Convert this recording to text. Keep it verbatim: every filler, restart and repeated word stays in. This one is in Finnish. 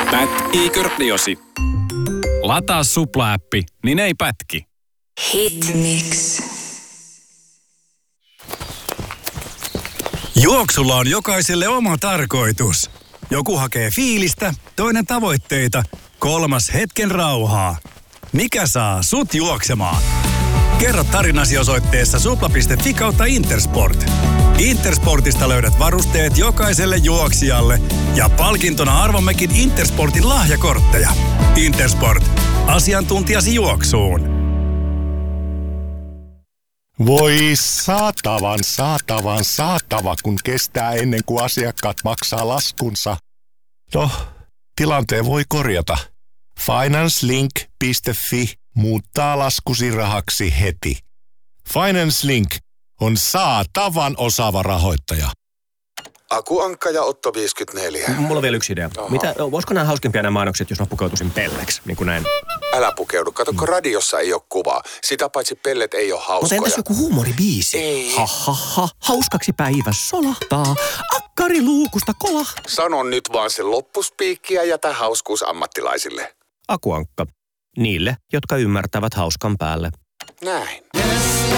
Pätkiikö radiosi? Lataa Supla-appi, niin ei pätki. Hitmix. Juoksulla on jokaiselle oma tarkoitus. Joku hakee fiilistä, toinen tavoitteita, kolmas hetken rauhaa. Mikä saa sut juoksemaan? Kerro tarinasi osoitteessa supla piste fi kautta Intersport. Intersportista löydät varusteet jokaiselle juoksijalle ja palkintona arvommekin Intersportin lahjakortteja. Intersport. Asiantuntijasi juoksuun. Voi saatavan, saatavan, saatava, kun kestää ennen kuin asiakkaat maksaa laskunsa. No, tilanteen voi korjata. Financelink piste fi muuttaa laskusi rahaksi heti. Financelink on saatavan osaava rahoittaja. Aku Ankka ja Otto viisikymmentäneljä. Mulla on vielä yksi idea. Aha. Mitä, voisiko nämä hauskempia nämä mainokset, jos mä pukeutuisin pelleksi, niin kuin näin? Älä pukeudu. Kato, kun radiossa ei ole kuvaa. Sitä paitsi pellet ei ole hauskoja. Mutta entäs joku huumoribiisi? Ei. Ha, ha, ha. Hauskaksi päivä solahtaa. Akkari luukusta kolahtaa. Sano nyt vaan se loppuspiikki ja jätä hauskuus ammattilaisille. Aku Ankka. Niille, jotka ymmärtävät hauskan päälle. Näin.